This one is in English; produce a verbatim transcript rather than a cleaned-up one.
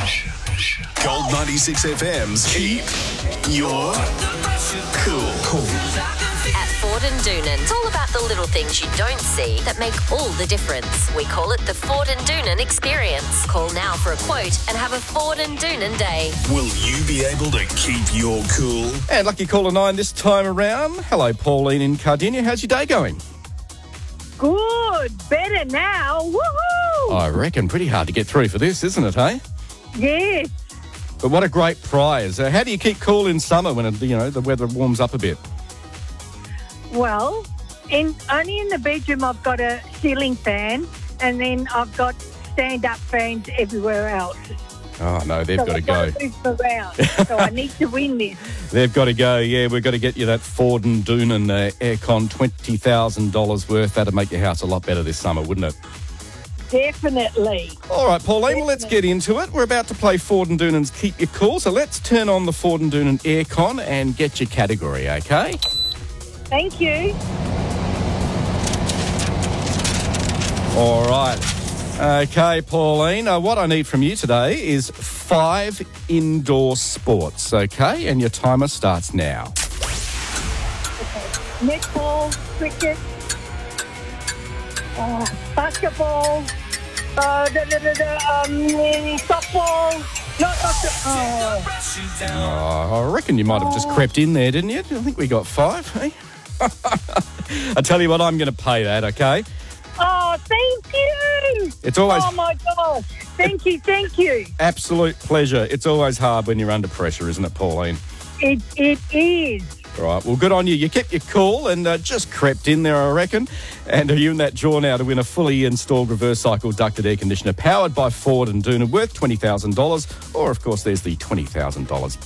Gold ninety-six F M's Keep Your Cool. Cool. At Ford and Doonan, it's all about the little things you don't see that make all the difference. We call it the Ford and Doonan experience. Call now for a quote and have a Ford and Doonan day. Will you be able to keep your cool? And lucky caller nine this time around. Hello, Pauline in Cardinia. How's your day going? Good. Better now. Woohoo! I reckon pretty hard to get through for this, isn't it, hey? Yes. But what a great prize. Uh, how do you keep cool in summer when, it, you know, the weather warms up a bit? Well, in only in the bedroom I've got a ceiling fan, and then I've got stand-up fans everywhere else. Oh, no, they've so got to I've go. Got to move around. So I need to win this. They've got to go, yeah. We've got to get you that Ford and Doonan uh, aircon, twenty thousand dollars worth. That'd make your house a lot better this summer, wouldn't it? Definitely. All right, Pauline, well, let's get into it. We're about to play Ford and Doonan's Keep Your Cool, so let's turn on the Ford and Doonan aircon and get your category, okay? Thank you. All right. Okay, Pauline, uh, what I need from you today is five indoor sports, okay? And your timer starts now. Okay. Netball, cricket, uh, basketball, uh, da, da, da, da, um, softball. Not, not the, oh. Oh, I reckon you might have just crept in there, didn't you? I think we got five, hey? I tell you what, I'm going to pay that, okay? Oh, thank you. It's always... Oh, my gosh. Thank you, thank you. Absolute pleasure. It's always hard when you're under pressure, isn't it, Pauline? It It is. All right, well, good on you. You kept your cool and uh, just crept in there, I reckon. And are you in that draw now to win a fully installed reverse cycle ducted air conditioner powered by Ford and Doonan worth twenty thousand dollars? Or, of course, there's the twenty thousand dollars